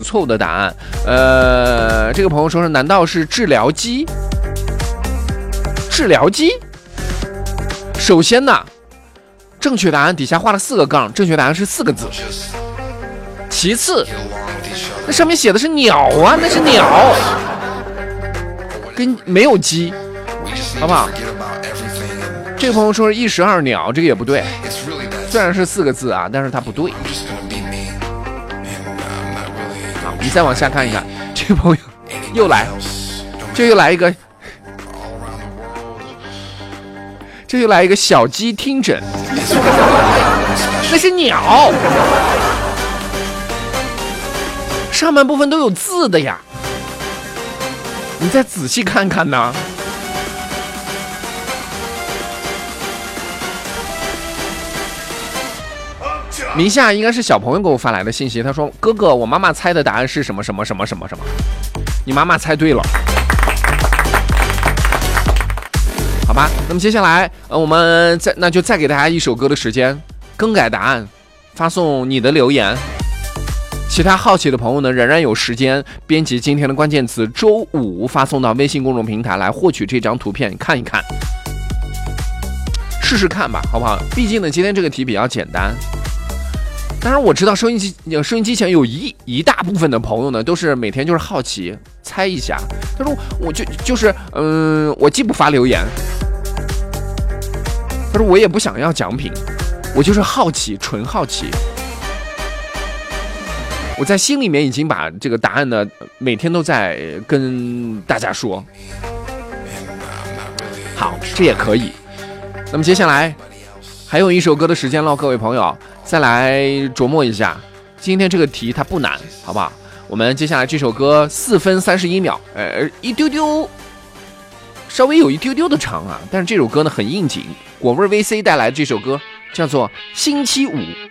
错误的答案。这个朋友说是，难道是治疗机？治疗机？首先呢，正确答案底下画了4个杠，正确答案是4个字。其次，那上面写的是鸟啊，那是鸟，跟没有鸡，好不好？这个朋友说是1、12鸟，这个也不对，虽然是4个字啊，但是它不对。好，我们再往下看一看，这个朋友又来，这又来一个。这又来一个小鸡听诊，那是鸟，上半部分都有字的呀，你再仔细看看呢。名下应该是小朋友给我发来的信息，他说：“哥哥，我妈妈猜的答案是什么什么什么什么什么，你妈妈猜对了。”好吧，那么接下来我们再给大家一首歌的时间，更改答案，发送你的留言。其他好奇的朋友呢，仍然有时间编辑今天的关键词周五发送到微信公众平台来获取这张图片看一看，试试看吧，好不好？毕竟呢，今天这个题比较简单。当然我知道收音机前有一大部分的朋友呢，都是每天就是好奇猜一下。他说我就是我既不发留言，他说我也不想要奖品，我就是好奇，纯好奇。我在心里面已经把这个答案呢，每天都在跟大家说。好，这也可以。那么接下来还有一首歌的时间了，各位朋友，再来琢磨一下。今天这个题它不难，好不好？我们接下来这首歌4分31秒，一丢丢，稍微有一丢丢的长啊，但是这首歌呢很应景。果味 VC 带来的这首歌叫做《星期五》。